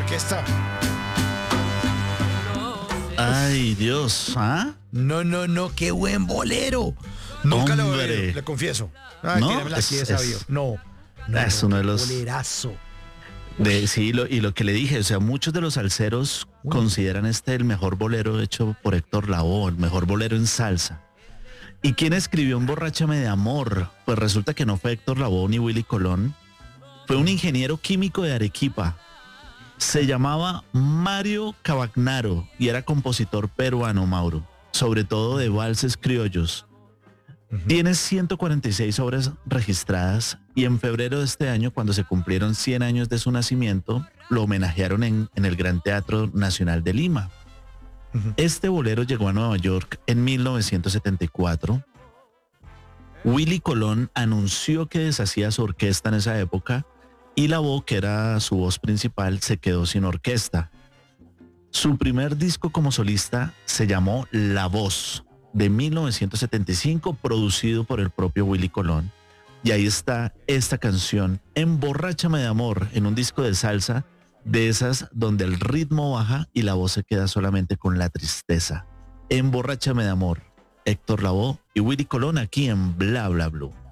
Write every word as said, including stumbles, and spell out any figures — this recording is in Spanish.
orquesta. Ay, Dios, ¿ah? No, no, no, qué buen bolero. Nunca lo he Hombre. oído, le confieso. Ay, No, tírame la es- que he es- sabido. No, no, es no, uno de qué los- bolerazo. De, sí, lo, y lo que le dije, o sea, muchos de los salseros Uy. consideran este el mejor bolero hecho por Héctor Lavoe, el mejor bolero en salsa. ¿Y quién escribió Emborráchame de Amor? Pues resulta que no fue Héctor Lavoe ni Willy Colón, fue un ingeniero químico de Arequipa. Se llamaba Mario Cavagnaro y era compositor peruano, Mauro, sobre todo de valses criollos. Tiene ciento cuarenta y seis obras registradas y en febrero de este año, cuando se cumplieron cien años de su nacimiento, lo homenajearon en, en el Gran Teatro Nacional de Lima. Ujú. Este bolero llegó a Nueva York en mil novecientos setenta y cuatro. Willy Colón anunció que deshacía su orquesta en esa época y Lavoe, que era su voz principal, se quedó sin orquesta. Su primer disco como solista se llamó La Voz, de mil novecientos setenta y cinco, producido por el propio Willy Colón. Y ahí está esta canción, Emborráchame de Amor, en un disco de salsa, de esas donde el ritmo baja y la voz se queda solamente con la tristeza. Emborráchame de Amor, Héctor Lavoe y Willy Colón aquí en Bla Bla Blue.